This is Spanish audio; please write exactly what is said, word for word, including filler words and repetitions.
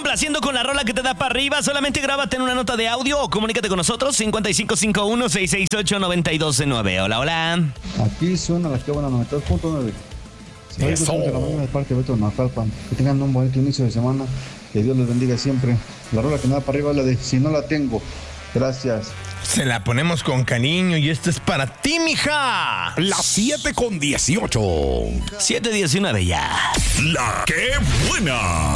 complaciendo con la rola que te da para arriba. Solamente grábate en una nota de audio o comunícate con nosotros. cincuenta y cinco cincuenta y uno, seiscientos sesenta y ocho, noventa y dos nueve. Hola, hola. Aquí suena la que buena noventa y dos punto nueve. Eso. De la mañana de parte de Beto Naucalpan. Que tengan un bonito inicio de semana. Que Dios les bendiga siempre. La rola que me da para arriba es la de Si no la tengo. Gracias. Se la ponemos con cariño y esto es para ti, mija. Las siete con dieciocho. siete diecinueve ya. La que buena.